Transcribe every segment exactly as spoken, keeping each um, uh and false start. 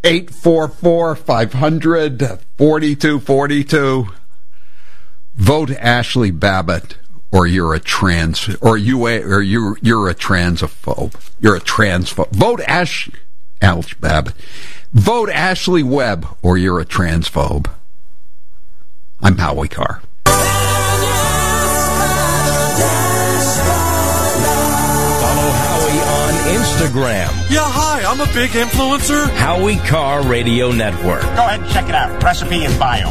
eight four four, five hundred, forty-two forty-two. Vote Ashley Babbitt, or you're a trans, or you, or you, you're a transphobe. You're a transphobe. Vote Ash, Ash Babbitt. Vote Ashley Webb, or you're a transphobe. I'm Howie Carr. Instagram. Yeah, hi, I'm a big influencer. Howie Carr Radio Network. Go ahead and check it out. Recipe in bio.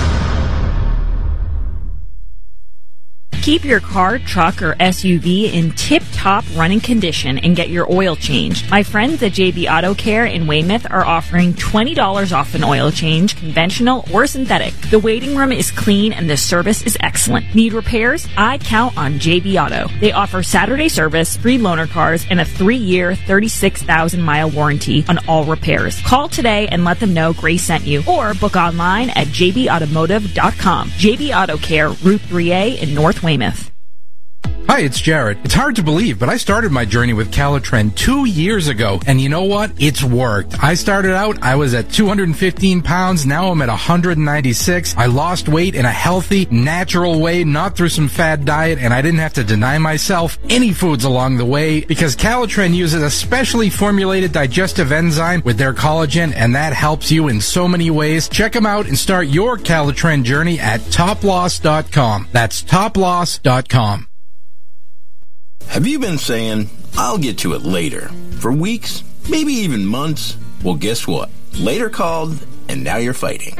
Keep your car, truck, or S U V in tip-top running condition and get your oil changed. My friends at J B Auto Care in Weymouth are offering twenty dollars off an oil change, conventional or synthetic. The waiting room is clean and the service is excellent. Need repairs? I count on J B Auto. They offer Saturday service, free loaner cars, and a three-year, thirty-six thousand mile warranty on all repairs. Call today and let them know Grace sent you, or book online at j b automotive dot com. J B Auto Care, Route three A in North Weymouth. Hi, it's Jarrett. It's hard to believe, but I started my journey with Calitren two years ago, and you know what? It's worked. I started out, I was at two hundred fifteen pounds, now I'm at one hundred ninety-six. I lost weight in a healthy, natural way, not through some fad diet, and I didn't have to deny myself any foods along the way, because Calitren uses a specially formulated digestive enzyme with their collagen, and that helps you in so many ways. Check them out and start your Calitren journey at top loss dot com. That's top loss dot com. Have you been saying, I'll get to it later, for weeks, maybe even months? Well, guess what? Later called, and now you're fighting.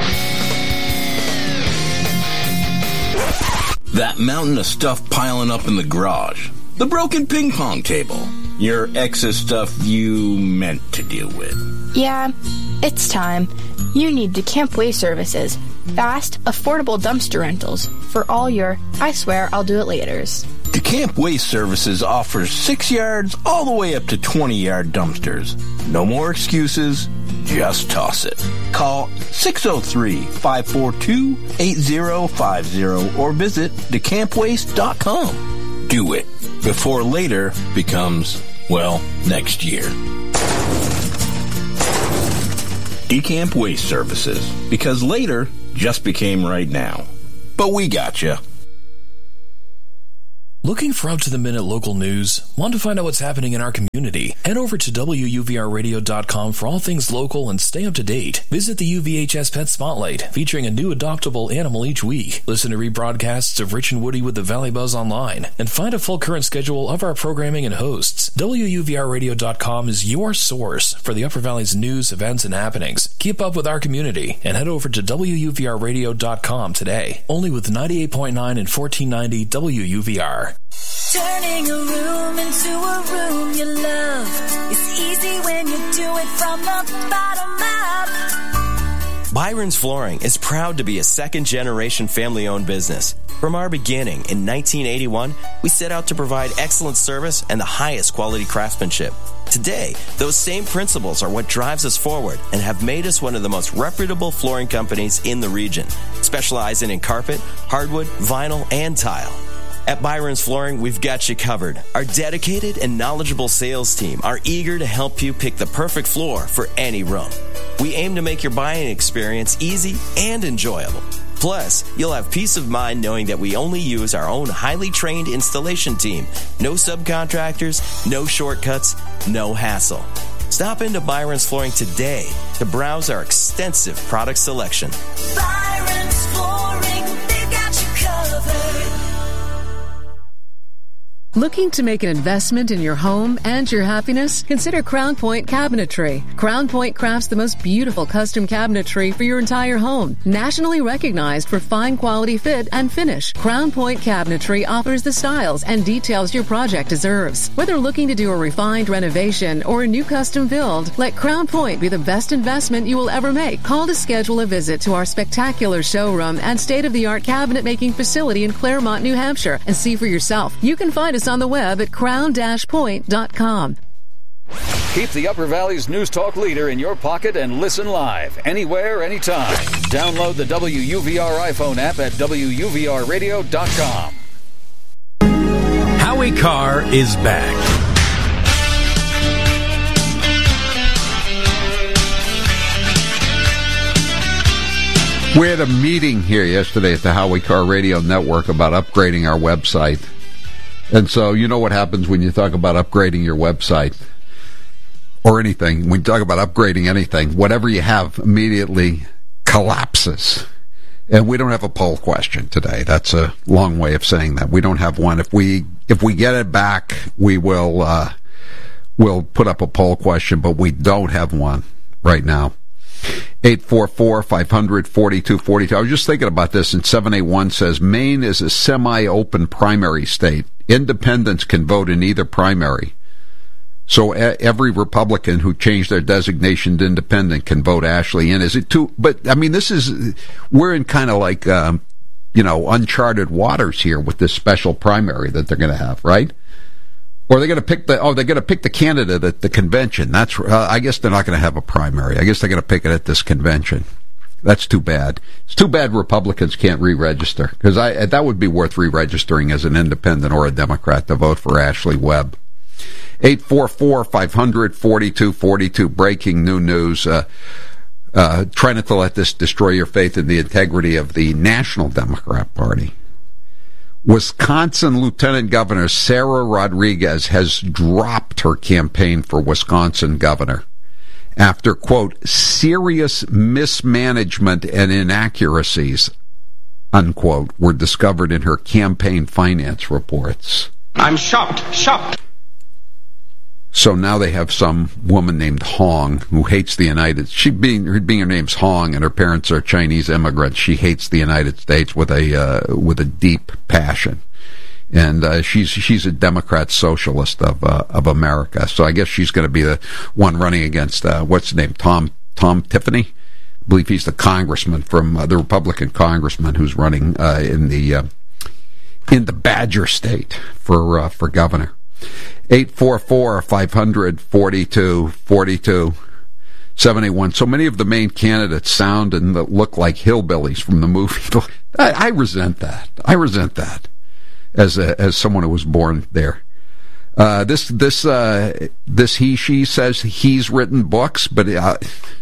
That mountain of stuff piling up in the garage. The broken ping pong table. Your ex's stuff you meant to deal with. Yeah, it's time. You need DeCamp Waste Services. Fast, affordable dumpster rentals for all your, I swear I'll do it laters. DeCamp Waste Services offers six yards all the way up to twenty-yard dumpsters. No more excuses, just toss it. Call six oh three, five four two, eight oh five oh or visit decamp waste dot com. Do it before later becomes, well, next year. DeCamp Waste Services, because later just became right now. But we gotcha. Looking for up-to-the-minute local news? Want to find out what's happening in our community? Head over to W U V R radio dot com for all things local and stay up to date. Visit the U V H S Pet Spotlight, featuring a new adoptable animal each week. Listen to rebroadcasts of Rich and Woody with the Valley Buzz online, and find a full current schedule of our programming and hosts. W U V R radio dot com is your source for the Upper Valley's news, events, and happenings. Keep up with our community and head over to W U V R radio dot com today. Only with ninety-eight point nine and fourteen ninety W U V R. Turning a room into a room you love. It's easy when you do it from the bottom up. Byron's Flooring is proud to be a second-generation family-owned business. From our beginning in nineteen eighty-one, we set out to provide excellent service and the highest quality craftsmanship. Today, those same principles are what drives us forward and have made us one of the most reputable flooring companies in the region, specializing in carpet, hardwood, vinyl, and tile. At Byron's Flooring, we've got you covered. Our dedicated and knowledgeable sales team are eager to help you pick the perfect floor for any room. We aim to make your buying experience easy and enjoyable. Plus, you'll have peace of mind knowing that we only use our own highly trained installation team. No subcontractors, no shortcuts, no hassle. Stop into Byron's Flooring today to browse our extensive product selection. Byron's Flooring, they got you covered. Looking to make an investment in your home and your happiness? Consider Crown Point Cabinetry. Crown Point crafts the most beautiful custom cabinetry for your entire home. Nationally recognized for fine quality fit and finish, Crown Point Cabinetry offers the styles and details your project deserves. Whether looking to do a refined renovation or a new custom build, let Crown Point be the best investment you will ever make. Call to schedule a visit to our spectacular showroom and state-of-the-art cabinet making facility in Claremont, New Hampshire, and see for yourself. You can find us on the web at crown dash point dot com. Keep the Upper Valley's News Talk leader in your pocket and listen live, anywhere, anytime. Download the W U V R iPhone app at W U V R radio dot com. Howie Carr is back. We had a meeting here yesterday at the Howie Carr Radio Network about upgrading our website. And so you know what happens when you talk about upgrading your website or anything. When you talk about upgrading anything, whatever you have immediately collapses. And we don't have a poll question today. That's a long way of saying that. We don't have one. If we if we get it back, we will uh, we'll put up a poll question, but we don't have one right now. eight four four, five hundred, forty-two forty-two. I was just thinking about this, and seven eight one says, Maine is a semi-open primary state. Independents can vote in either primary. So a- every Republican who changed their designation to independent can vote Ashley in. Is it too... But, I mean, this is... We're in kind of like, um, you know, uncharted waters here with this special primary that they're going to have, right? Or they're going to pick the oh they're going to pick the candidate at the convention. That's uh, I guess they're not going to have a primary. I guess they're going to pick it at this convention. That's too bad. It's too bad Republicans can't re-register, because I that would be worth re-registering as an independent or a Democrat to vote for Ashley Webb. eight four four, five hundred, forty-two forty-two. Breaking new news. Uh, uh, try not to let this destroy your faith in the integrity of the National Democrat Party. Wisconsin Lieutenant Governor Sarah Rodriguez has dropped her campaign for Wisconsin governor after, quote, serious mismanagement and inaccuracies, unquote, were discovered in her campaign finance reports. I'm shocked, shocked. So now they have some woman named Hong who hates the United She being her being her name's Hong, and her parents are Chinese immigrants. She hates the United States with a uh, with a deep passion, and uh, she's she's a Democrat socialist of uh, of America. So I guess she's going to be the one running against uh, what's his name Tom Tom Tiffany. I believe he's the congressman from uh, the Republican congressman who's running uh, in the uh, in the Badger State for uh, for governor. eight four four, five hundred, forty-two forty-two. seven eight one. So many of the main candidates sound and look like hillbillies from the movie. I, I resent that. I resent that as a, as someone who was born there. Uh, this this uh, this he she says he's written books, but uh,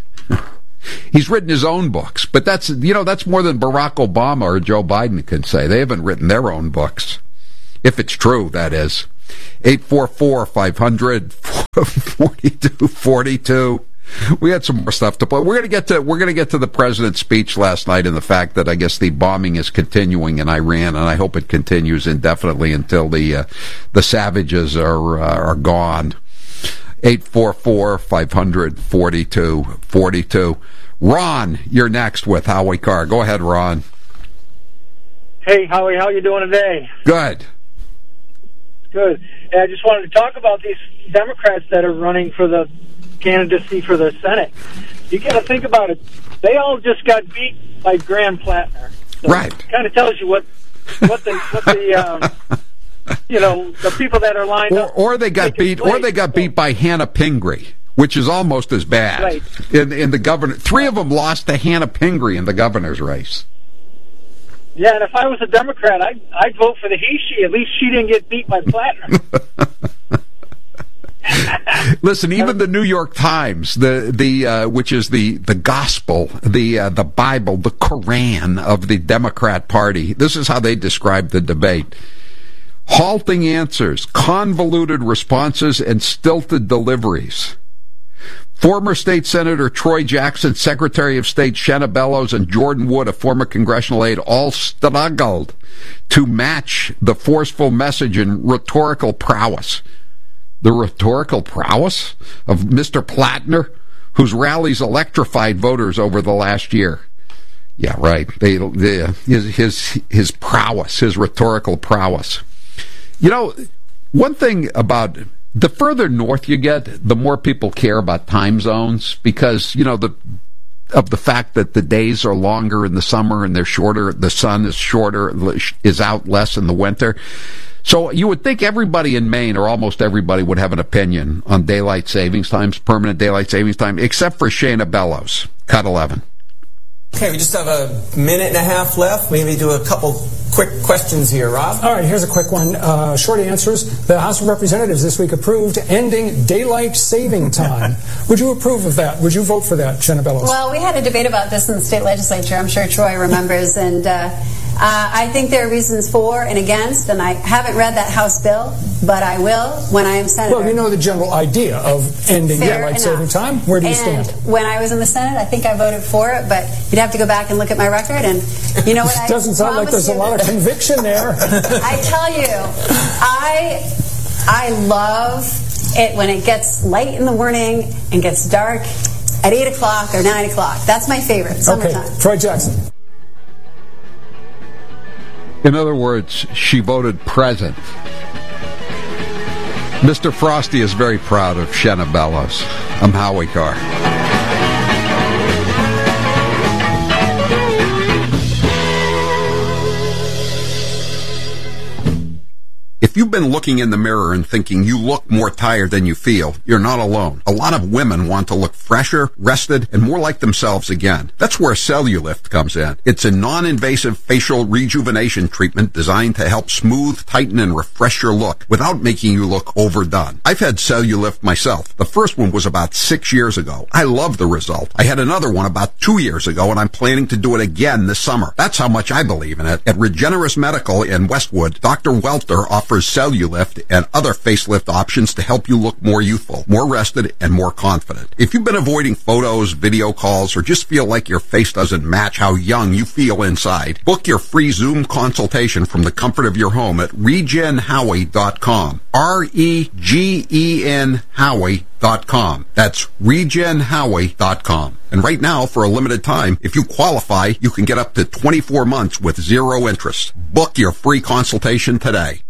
he's written his own books. But that's you know that's more than Barack Obama or Joe Biden can say. They haven't written their own books, if it's true. That is. eight four four, five hundred, forty-two forty-two. We had some more stuff to play. We're going to get to we're going to get to the president's speech last night and the fact that I guess the bombing is continuing in Iran, and I hope it continues indefinitely until the uh, the savages are uh, are gone. eight four four, five hundred, forty-two forty-two. Ron, you're next with Howie Carr. Go ahead, Ron. Hey, Howie, how you doing today? Good. Good. And I just wanted to talk about these Democrats that are running for the candidacy for the Senate. You got to think about it. They all just got beat by Graham Plattner. So right. It kind of tells you what what the what the um, you know the people that are lined or, up. Or they got beat. Or they got beat by Hannah Pingree, which is almost as bad. Right. In in the governor, three of them lost to Hannah Pingree in the governor's race. Yeah, and if I was a Democrat, I'd, I'd vote for the he-she. At least she didn't get beat by Plattner. Listen, even the New York Times, the the uh, which is the the gospel, the uh, the Bible, the Koran of the Democrat Party. This is how they describe the debate: halting answers, convoluted responses, and stilted deliveries. Former State Senator Troy Jackson, Secretary of State Shenna Bellows, and Jordan Wood, a former congressional aide, all struggled to match the forceful message and rhetorical prowess. The rhetorical prowess of Mister Plattner, whose rallies electrified voters over the last year. Yeah, right. They, they, his, his, his prowess, his rhetorical prowess. You know, one thing about... The further north you get, the more people care about time zones because, you know, the of the fact that the days are longer in the summer and they're shorter, the sun is shorter, is out less in the winter. So you would think everybody in Maine, or almost everybody, would have an opinion on daylight savings times, permanent daylight savings time, except for Shayna Bellows, cut eleven. Okay, we just have a minute and a half left. Maybe do a couple quick questions here, Rob. All right, here's a quick one. Uh, short answers. The House of Representatives this week approved ending daylight saving time. Would you approve of that? Would you vote for that, Jenna Bellows? Well, we had a debate about this in the state legislature. I'm sure Troy remembers. And uh, uh, I think there are reasons for and against, and I haven't read that House bill, but I will when I am senator. Well, you know the general idea of ending Fair daylight enough. saving time. Where do you and stand? When I was in the Senate, I think I voted for it, but you'd have to go back and look at my record. And you know what? It I doesn't sound like there's a lot of conviction there. I tell you, I I love it when it gets late in the morning and gets dark at eight o'clock or nine o'clock. That's my favorite. Summertime. Okay, Troy Jackson. In other words, she voted present. Mister Frosty is very proud of Shenna Bellows. I'm Howie Carr. If you've been looking in the mirror and thinking you look more tired than you feel, you're not alone. A lot of women want to look fresher, rested, and more like themselves again. That's where Cellulift comes in. It's a non-invasive facial rejuvenation treatment designed to help smooth, tighten, and refresh your look without making you look overdone. I've had Cellulift myself. The first one was about six years ago. I love the result. I had another one about two years ago, and I'm planning to do it again this summer. That's how much I believe in it. At Regenerous Medical in Westwood, Doctor Welter offers Cellulift and other facelift options to help you look more youthful, more rested, and more confident. If you've been avoiding photos, video calls, or just feel like your face doesn't match how young you feel inside, book your free Zoom consultation from the comfort of your home at regen howie dot com. R E G E N Howie dot com. That's regen howie dot com. And right now, for a limited time, if you qualify, you can get up to twenty-four months with zero interest. Book your free consultation today.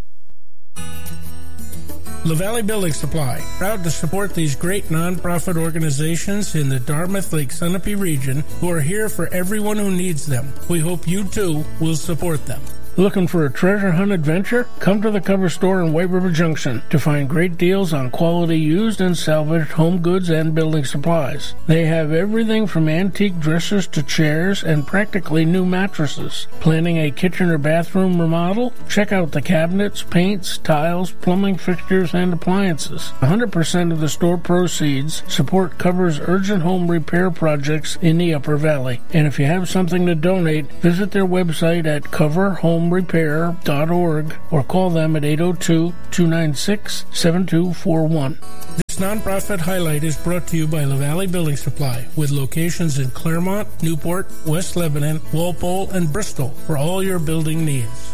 LaValle Building Supply, proud to support these great nonprofit organizations in the Dartmouth Lake Sunapee region who are here for everyone who needs them. We hope you too will support them. Looking for a treasure hunt adventure? Come to the Cover Store in White River Junction to find great deals on quality used and salvaged home goods and building supplies. They have everything from antique dressers to chairs and practically new mattresses. Planning a kitchen or bathroom remodel? Check out the cabinets, paints, tiles, plumbing fixtures, and appliances. one hundred percent of the store proceeds support Cover's urgent home repair projects in the Upper Valley. And if you have something to donate, visit their website at cover home repair dot org or call them at eight oh two, two nine six, seven two four one. This nonprofit highlight is brought to you by LaValle Building Supply, with locations in Claremont, Newport, West Lebanon, Walpole, and Bristol for all your building needs.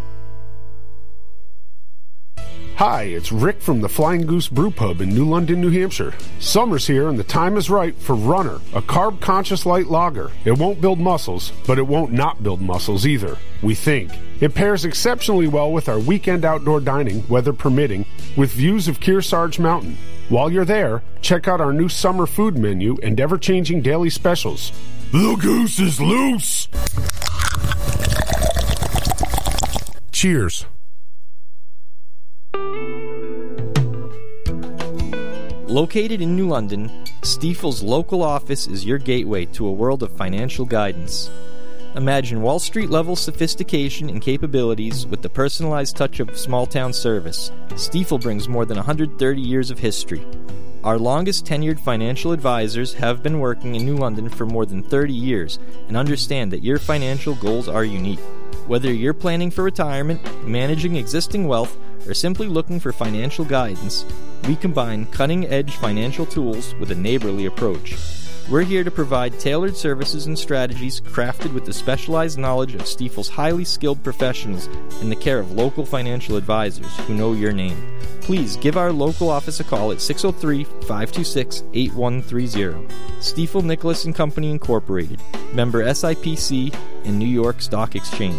Hi, it's Rick from the Flying Goose Brew Pub in New London, New Hampshire. Summer's here and the time is right for Runner, a carb-conscious light lager. It won't build muscles, but it won't not build muscles either, we think. It pairs exceptionally well with our weekend outdoor dining, weather permitting, with views of Kearsarge Mountain. While you're there, check out our new summer food menu and ever-changing daily specials. The goose is loose! Cheers. Located in New London, Stifel's local office is your gateway to a world of financial guidance. Imagine Wall Street-level sophistication and capabilities with the personalized touch of small-town service. Stifel brings more than one hundred thirty years of history. Our longest-tenured financial advisors have been working in New London for more than thirty years and understand that your financial goals are unique. Whether you're planning for retirement, managing existing wealth, or simply looking for financial guidance, we combine cutting-edge financial tools with a neighborly approach. We're here to provide tailored services and strategies crafted with the specialized knowledge of Stifel's highly skilled professionals in the care of local financial advisors who know your name. Please give our local office a call at six oh three, five two six, eight one three zero. Stifel Nicholas and Company Incorporated, member S I P C and New York Stock Exchange.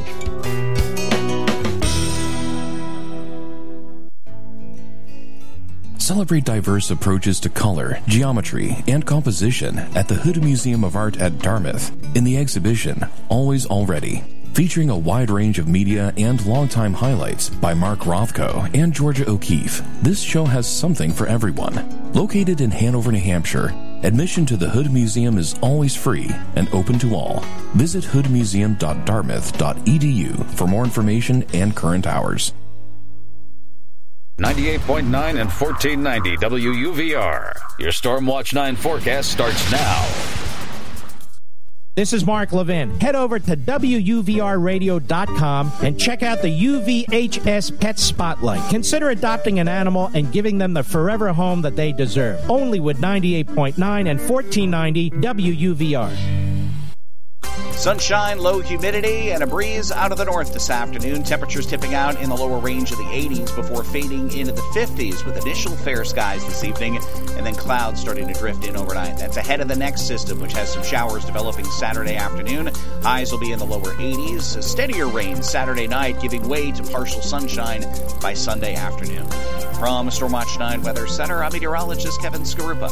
Celebrate diverse approaches to color, geometry, and composition at the Hood Museum of Art at Dartmouth in the exhibition Always Already, featuring a wide range of media and longtime highlights by Mark Rothko and Georgia O'Keeffe. This show has something for everyone. Located in Hanover, New Hampshire, Admission to the Hood Museum is always free and open to all. Visit hood museum dot dartmouth dot e d u for more information and current hours. ninety-eight point nine and fourteen ninety W U V R. Your Stormwatch nine forecast starts now. This is Mark Levin. Head over to W U V R radio dot com and check out the U V H S Pet Spotlight. Consider adopting an animal and giving them the forever home that they deserve. Only with ninety-eight point nine and fourteen ninety W U V R. Sunshine, low humidity, and a breeze out of the north this afternoon. Temperatures tipping out in the lower range of the eighties before fading into the fifties with initial fair skies this evening and then clouds starting to drift in overnight. That's ahead of the next system, which has some showers developing Saturday afternoon. Highs will be in the lower eighties. A steadier rain Saturday night, giving way to partial sunshine by Sunday afternoon. From Stormwatch nine Weather Center, I'm meteorologist Kevin Skarupa.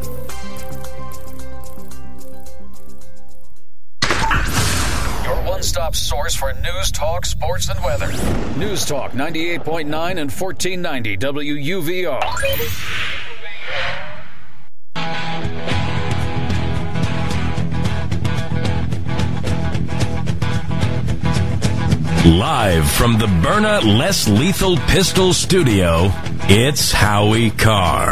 One-stop source for news, talk, sports, and weather. News Talk ninety-eight point nine and fourteen ninety W U V R. Live from the Byrna Less Lethal Pistol Studio, it's Howie Carr.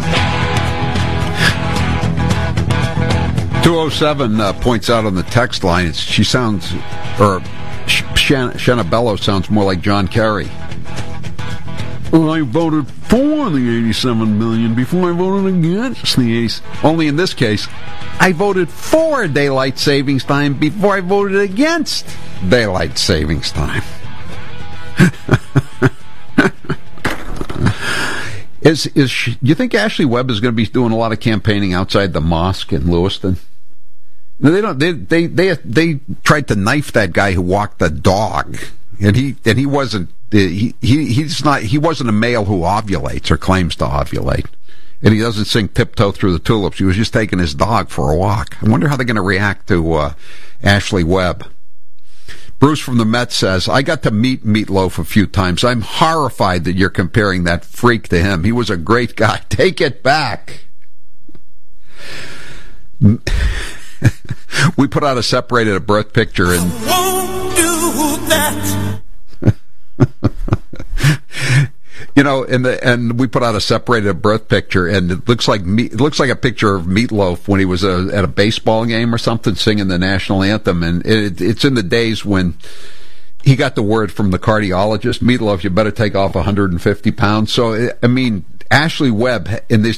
two oh seven uh, points out on the text line, it's, she sounds, or Shan- Shanna Bello sounds more like John Kerry. Well, I voted for the eighty-seven million before I voted against the eighty. Only in this case, I voted for daylight savings time before I voted against daylight savings time. Is is she, you think Ashley Webb is going to be doing a lot of campaigning outside the mosque in Lewiston? They don't. They they they they tried to knife that guy who walked the dog, and he and he wasn't. He he he's not. He wasn't a male who ovulates or claims to ovulate, and he doesn't sing "Tiptoe Through the Tulips." He was just taking his dog for a walk. I wonder how they're going to react to uh, Ashley Webb. Bruce from the Mets says, I got to meet Meatloaf a few times. I'm horrified that you're comparing that freak to him. He was a great guy. Take it back. We put out a separated at birth picture and Won't do that. you know, and the and we put out a separated at birth picture, and it looks like me, it looks like a picture of Meatloaf when he was a, at a baseball game or something, singing the national anthem, and it, it's in the days when he got the word from the cardiologist, Meatloaf, you better take off one hundred fifty pounds. So I mean, Ashley Webb in this